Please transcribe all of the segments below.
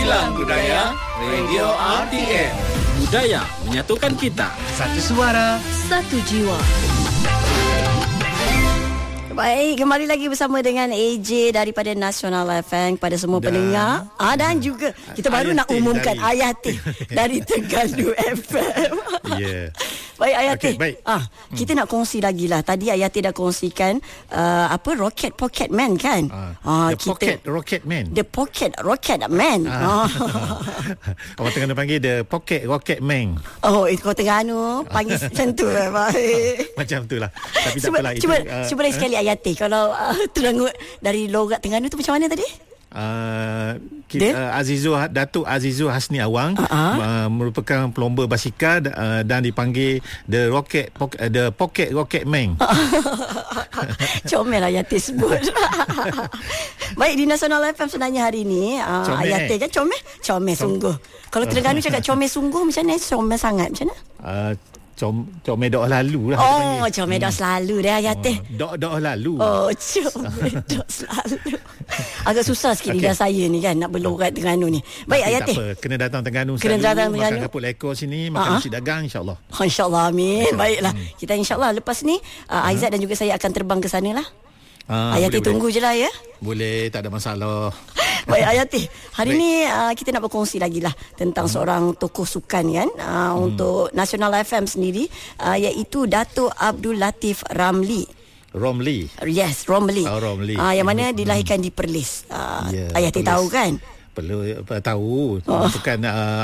Kilang Budaya Radio RTM. Budaya menyatukan kita. Satu suara, satu jiwa. Baik, kembali lagi bersama dengan AJ daripada Nasional FM kepada semua pendengar. Dan juga kita baru nak umumkan Ayati dari Terengganu FM. Yeah. Baik Ayati. Okay, baik. Kita nak kongsi lagi lah. Tadi Ayati dah kongsikan Rocket Pocket Man kan? Pocket Rocket Man. The Pocket Rocket Man. Orang Terengganu panggil The Pocket Rocket Man. Oh, itu Terengganu panggil macam tu. Baik. Macam tu lah. Tapi tak apalah. Cuba lagi sekali Ayati. Kalau teranggut dari logat Terengganu tu macam mana tadi? Datuk Azizul Hasni Awang merupakan pelomba basikal dan dipanggil The Pocket Rocket Man. Comel Ayati sebut. Baik, di Nasional FM sebenarnya hari ni Ayati kan comel sungguh. Kalau Terengganu cakap comel sungguh macam mana? Comel sangat macam mana? Comel doh lalu lah. Oh, comel doh selalu dah Ayati. Doh lalu. Oh, comel doh selalu. Agak susah sikit lidah saya ni kan nak berlogat Terengganu ni. Baik Ayati. Tak apa, kena datang Terengganu selalu. Makan kapur lekor sini, makan nasi dagang insya-Allah. Insya-Allah, amin. Baiklah. Kita insya-Allah lepas ni Aizat dan juga saya akan terbang ke sana lah. Ayati tunggu je lah ya. Boleh, tak ada masalah. Baik Ayati, hari ni kita nak berkongsi lagi lah tentang seorang tokoh sukan kan, untuk Nasional FM sendiri, iaitu Datuk Abdul Latif Ramli. Yes, Romli. Romli. Yang mana dilahirkan di Perlis. Ayati tahu kan? Perlu tahu. Bukan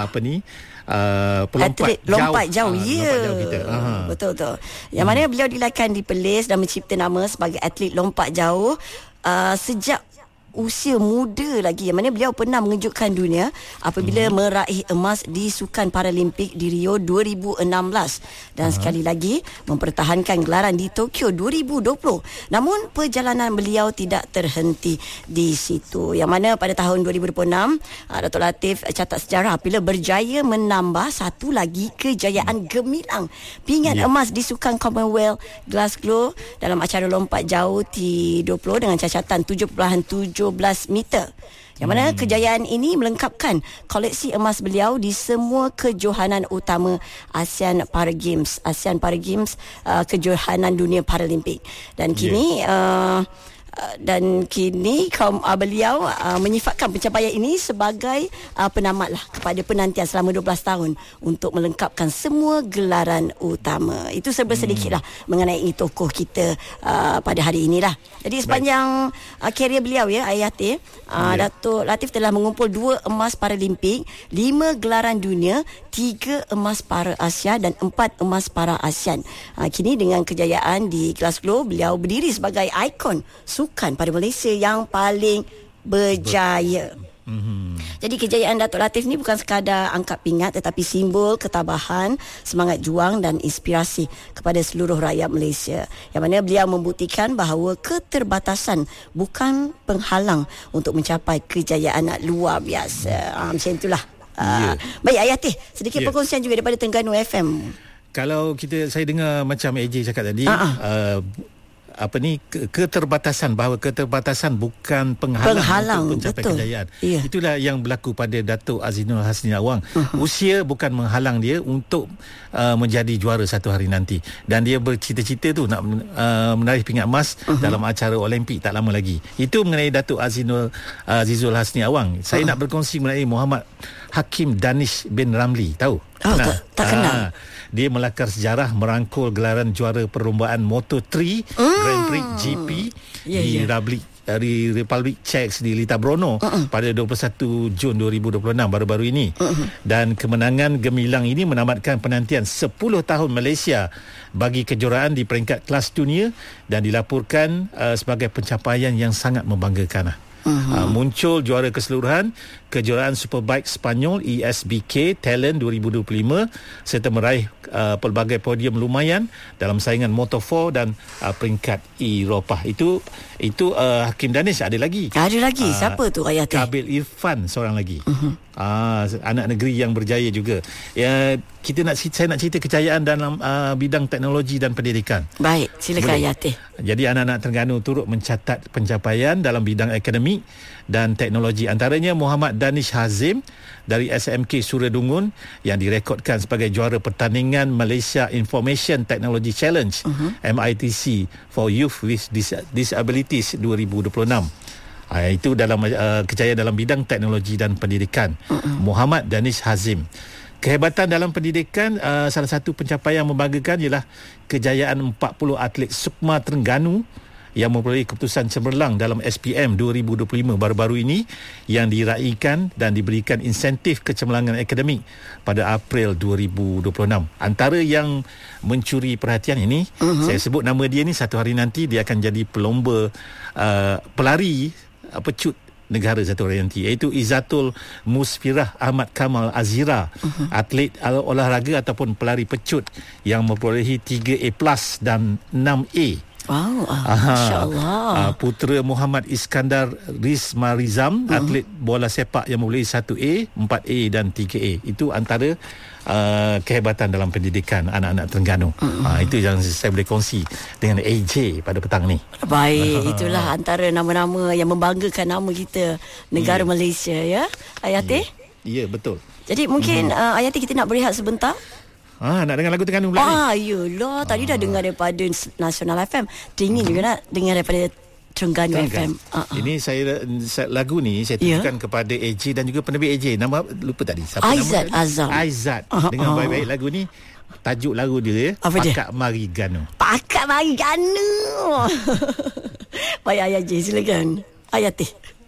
lompat jauh. Ya. Betul. Yang mana beliau dilahirkan di Perlis dan mencipta nama sebagai atlet lompat jauh sejak usia muda lagi, yang mana beliau pernah mengejutkan dunia apabila meraih emas di Sukan Paralimpik di Rio 2016 dan sekali lagi mempertahankan gelaran di Tokyo 2020. Namun perjalanan beliau tidak terhenti di situ, yang mana pada tahun 2026 Datuk Latif catat sejarah apabila berjaya menambah satu lagi kejayaan gemilang, pingat emas di Sukan Commonwealth Glasgow dalam acara lompat jauh T20 dengan cacatan 7.17 meter. Yang mana kejayaan ini melengkapkan koleksi emas beliau di semua kejohanan utama ASEAN Para Games, kejohanan dunia Paralimpik. Dan kini beliau menyifatkan pencapaian ini sebagai penamat lah kepada penantian selama 12 tahun untuk melengkapkan semua gelaran utama. Itu sedikit lah mengenai tokoh kita pada hari inilah. Jadi sepanjang karier beliau Ayati, Datuk Latif telah mengumpul 2 emas Paralimpik, 5 gelaran dunia, 3 emas para Asia dan 4 emas para ASEAN. Kini dengan kejayaan di Glasgow, beliau berdiri sebagai ikon sukan pada Malaysia yang paling berjaya. Jadi kejayaan Datuk Latif ni bukan sekadar angkat pingat, tetapi simbol ketabahan, semangat juang dan inspirasi kepada seluruh rakyat Malaysia. Yang mana beliau membuktikan bahawa keterbatasan bukan penghalang untuk mencapai kejayaan luar biasa. Macam itulah. Baik Ayati, sedikit perkongsian juga daripada Terengganu FM. Kalau saya dengar macam AJ cakap tadi, keterbatasan, bahawa keterbatasan bukan penghalang untuk mencapai kejayaan. Itulah yang berlaku pada Datuk Azizul Hasni Awang. Usia bukan menghalang dia untuk menjadi juara satu hari nanti, dan dia bercita-cita tu nak menarik pingat emas dalam acara Olimpik tak lama lagi. Itu mengenai Datuk Azizul Hasni Awang. Saya nak berkongsi mengenai Muhammad Hakim Danish bin Ramli. Tahu? Tak kenal. Dia melakar sejarah merangkul gelaran juara perlombaan Moto3 Grand Prix GP di Republik Czech di Litabrono pada 21 Jun 2026 baru-baru ini. Dan kemenangan gemilang ini menamatkan penantian 10 tahun Malaysia bagi kejuaraan di peringkat kelas dunia dan dilaporkan sebagai pencapaian yang sangat membanggakan. Muncul juara keseluruhan kejuaraan Superbike Spanyol ESBK Talent 2025 serta meraih pelbagai podium lumayan dalam saingan Moto4 dan peringkat Eropah. Itu Hakim Danish. Ada lagi siapa tu Ayati? Kabil Irfan seorang lagi. Anak negeri yang berjaya juga. Saya nak cerita kejayaan dalam bidang teknologi dan pendidikan. Baik, silakan Ayati. Jadi anak-anak Terengganu turut mencatat pencapaian dalam bidang akademik akademik dan teknologi. Antaranya Muhammad Danish Hazim dari SMK Suria Dungun yang direkodkan sebagai juara pertandingan Malaysia Information Technology Challenge MITC for Youth with Disabilities 2026. Itu dalam kejayaan dalam bidang teknologi dan pendidikan. Muhammad Danish Hazim. Kehebatan dalam pendidikan, salah satu pencapaian yang membanggakan ialah kejayaan 40 atlet Sukma Terengganu yang memperoleh keputusan cemerlang dalam SPM 2025 baru-baru ini yang diraikan dan diberikan insentif kecemerlangan akademik pada April 2026. Antara yang mencuri perhatian ini, saya sebut nama dia ni, satu hari nanti dia akan jadi pelomba pelari pecut negara satu hari nanti, iaitu Izzatul Musfirah Ahmad Kamal Azira, atlet olahraga ataupun pelari pecut yang memperolehi 3A+ dan 6A. Wow, masya-Allah. Putera Muhammad Iskandar Rizmarizam, atlet bola sepak yang memperolehi 1A, 4A dan 3A. Itu antara kehebatan dalam pendidikan anak-anak Terengganu. Itu yang saya boleh kongsi dengan AJ pada petang ni. Baik, itulah antara nama-nama yang membanggakan nama kita, negara Malaysia, ya Hayati. Ya, betul. Jadi mungkin Hayati, kita nak berehat sebentar. Nak dengar lagu Terengganu pula ni? Yelah, tadi dah dengar daripada Nasional FM. Teringin juga nak dengar daripada Terengganu FM. Ini saya lagu ni saya tujukan kepada AJ dan juga penerbit AJ. Nama lupa tadi. Siapa Aizat nama? Azam. Aizat. Dengan baik-baik lagu ni. Tajuk lagu dia, Pakat Mari Ganu. Pakat Mari Ganu. Baik, Ayah J, silakan. Hayati.